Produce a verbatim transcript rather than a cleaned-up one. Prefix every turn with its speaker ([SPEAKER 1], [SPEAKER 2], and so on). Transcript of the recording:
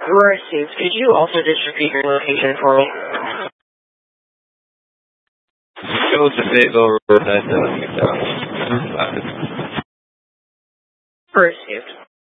[SPEAKER 1] Received. Could you also just repeat your location for me?
[SPEAKER 2] It was the Fayetteville Riverside seven six seven.
[SPEAKER 1] Received.